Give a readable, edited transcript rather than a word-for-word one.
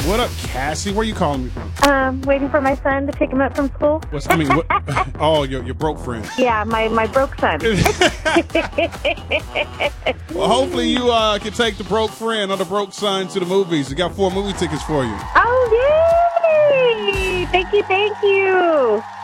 What up, Cassie? Where you calling me from? Waiting for my son to pick him up from school. What? Oh, your broke friend. Yeah, my broke son. Well, hopefully you can take the broke friend or the broke son to the movies. We got 4 movie tickets for you. Oh, yay! Thank you.